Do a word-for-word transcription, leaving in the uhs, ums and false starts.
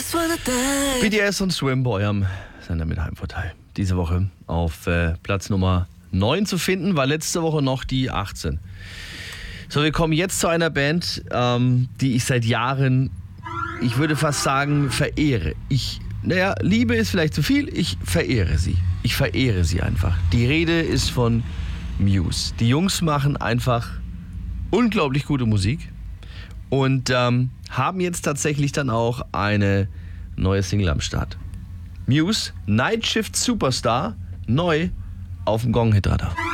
B T S und Swim bei eurem Sender mit Heimvorteil. Diese Woche auf äh, Platz Nummer neun zu finden, war letzte Woche noch die achtzehn. So, wir kommen jetzt zu einer Band, ähm, die ich seit Jahren, ich würde fast sagen, verehre. Ich, naja, Liebe ist vielleicht zu viel, ich verehre sie. Ich verehre sie einfach. Die Rede ist von Muse. Die Jungs machen einfach unglaublich gute Musik und ähm, haben jetzt tatsächlich dann auch eine neue Single am Start. Muse, Night Shift Superstar, neu auf dem Gong-Hit-Radar.